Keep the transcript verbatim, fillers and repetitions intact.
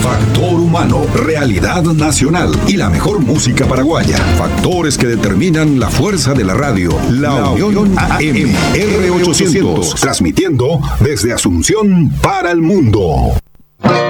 Factor humano, realidad nacional y la mejor música paraguaya. Factores que determinan la fuerza de la radio. La, la Unión A M R ochocientos, transmitiendo desde Asunción para el mundo.